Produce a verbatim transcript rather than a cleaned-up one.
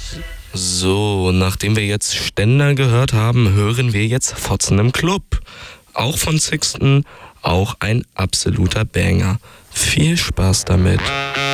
So, nachdem wir jetzt Ständer gehört haben, hören wir jetzt Fotzen im Club. Auch von Sixten, auch ein absoluter Banger. Viel Spaß damit.